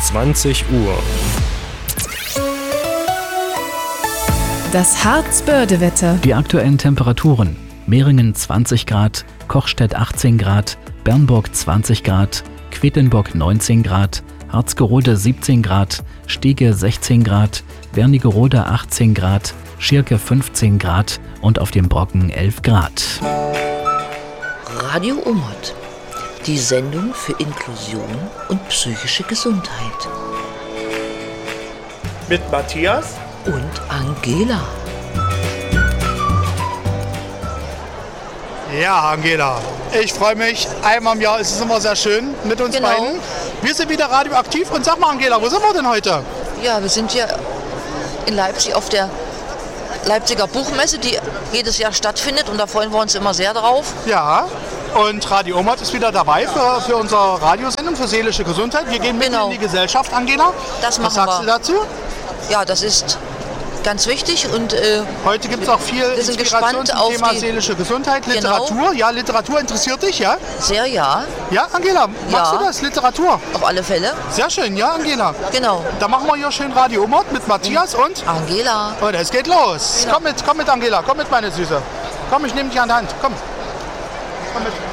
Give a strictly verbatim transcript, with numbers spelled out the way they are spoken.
zwanzig Uhr. Das Harzbörde-Wetter. Die aktuellen Temperaturen: Meringen zwanzig Grad, Kochstedt achtzehn Grad, Bernburg zwanzig Grad, Quedlinburg neunzehn Grad, Harzgerode siebzehn Grad, Stiege sechzehn Grad, Wernigerode achtzehn Grad, Schirke fünfzehn Grad und auf dem Brocken elf Grad. Radio Omot, die Sendung für Inklusion und psychische Gesundheit. Mit Matthias und Angela. Ja, Angela, ich freue mich. Einmal im Jahr ist es immer sehr schön mit uns Genau. beiden. Wir sind wieder radioaktiv. Und sag mal, Angela, wo sind wir denn heute? Ja, wir sind hier in Leipzig auf der Leipziger Buchmesse, die jedes Jahr stattfindet. Und da freuen wir uns immer sehr drauf. Ja, und Radio Omot ist wieder dabei für, für unsere Radiosendung für seelische Gesundheit. Wir gehen mit Genau. in die Gesellschaft, Angela. Das Was machen sagst wir. du dazu? Ja, das ist ganz wichtig. Und äh, Heute gibt es auch viel wir sind Inspiration gespannt zum auf Thema die- seelische Gesundheit, Genau. Literatur. Ja, Literatur interessiert dich, ja? sehr ja, Ja, Angela, machst Ja. du das? Literatur? auf alle Fälle. Sehr schön, ja, Angela. Genau. Da machen wir hier schön Radio Omot mit Matthias und... Angela. Und es geht los. Genau. Komm mit, komm mit, Angela. Komm mit, meine Süße. Komm, ich nehme dich an die Hand. Komm. Komm mit.